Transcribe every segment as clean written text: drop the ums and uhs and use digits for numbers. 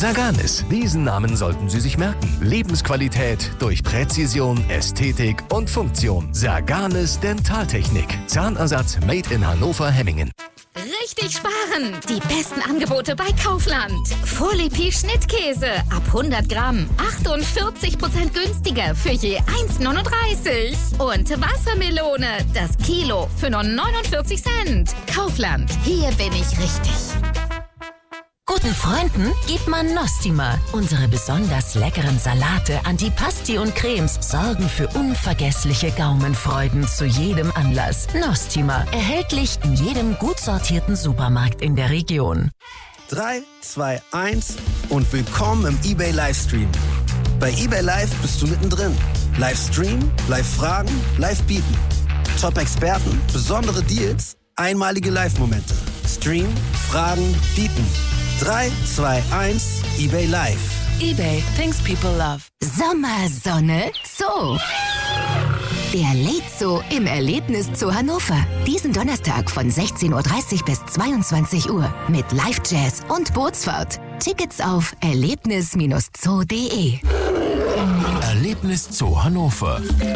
Saganis. Diesen Namen sollten Sie sich merken. Lebensqualität durch Präzision, Ästhetik und Funktion. Saganis Dentaltechnik. Zahnersatz made in Hannover-Hemmingen. Richtig sparen! Die besten Angebote bei Kaufland. Folipi Schnittkäse ab 100 Gramm. 48% günstiger für je 1,39. Und Wassermelone, das Kilo für nur 49 Cent. Kaufland, hier bin ich richtig. Guten Freunden gibt man Nostima. Unsere besonders leckeren Salate, Antipasti und Cremes sorgen für unvergessliche Gaumenfreuden zu jedem Anlass. Nostima, erhältlich in jedem gut sortierten Supermarkt in der Region. 3, 2, 1 und willkommen im eBay Livestream. Bei eBay Live bist du mittendrin. Livestream, Live-Fragen, Live-Bieten. Top-Experten, besondere Deals, einmalige Live-Momente. Stream, Fragen, Bieten. 3, 2, 1, eBay Live. eBay, things people love. Sommer, Sonne, Zoo. Der Late-Zoo im Erlebniszoo Hannover. Diesen Donnerstag von 16.30 Uhr bis 22 Uhr mit Live-Jazz und Bootsfahrt. Tickets auf erlebnis-zoo.de. Erlebniszoo Hannover.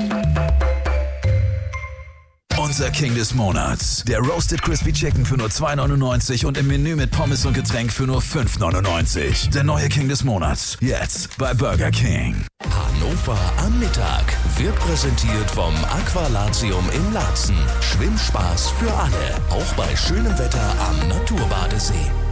Unser King des Monats. Der Roasted Crispy Chicken für nur 2,99 und im Menü mit Pommes und Getränk für nur 5,99. Der neue King des Monats. Jetzt bei Burger King. Hannover am Mittag wird präsentiert vom Aqualatium in Laatzen. Schwimmspaß für alle, auch bei schönem Wetter am Naturbadesee.